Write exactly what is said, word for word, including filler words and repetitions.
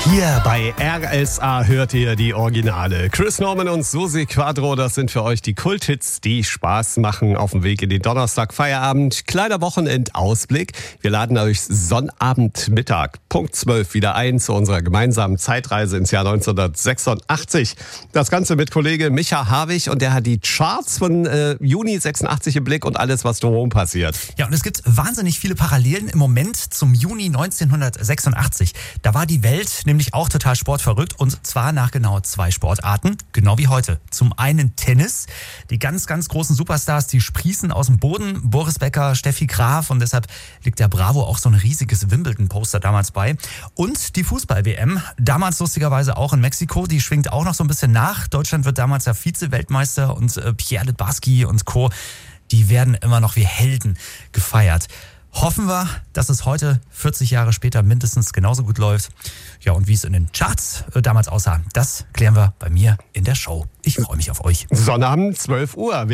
Hier bei R S A hört ihr die Originale. Chris Norman und Susi Quadro, das sind für euch die Kulthits, die Spaß machen auf dem Weg in den Donnerstag Feierabend. Kleiner Wochenendausblick. Wir laden euch Sonnabendmittag, Punkt zwölf, wieder ein zu unserer gemeinsamen Zeitreise ins Jahr neunzehnhundertsechsundachtzig. Das Ganze mit Kollege Micha Harwig und der hat die Charts von äh, Juni sechsundachtzig im Blick und alles, was drumherum passiert. Ja, und es gibt wahnsinnig viele Parallelen im Moment zum Juni neunzehnhundertsechsundachtzig. Da war die Welt nämlich auch total sportverrückt und zwar nach genau zwei Sportarten, genau wie heute. Zum einen Tennis. Die ganz, ganz großen Superstars, die sprießen aus dem Boden. Boris Becker, Steffi Graf und deshalb liegt der Bravo auch so ein riesiges Wimbledon-Poster damals bei. Und die Fußball-W M, damals lustigerweise auch in Mexiko, die schwingt auch noch so ein bisschen nach. Deutschland wird damals ja Vize-Weltmeister und äh, Pierre Littbarski und Co., die werden immer noch wie Helden gefeiert. Hoffen wir, dass es heute, vierzig Jahre später, mindestens genauso gut läuft. Ja, und wie es in den Charts äh, damals aussah, das klären wir bei mir in der Show. Ich freue mich auf euch. Sonnabend, zwölf Uhr.